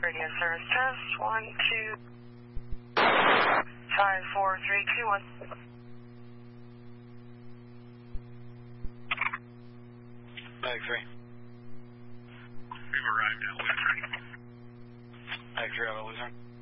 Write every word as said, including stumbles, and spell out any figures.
Radio service test. One, two, five, four, three, two, one. Mag three. We've arrived at Luzerne. Mag three out of Luzerne.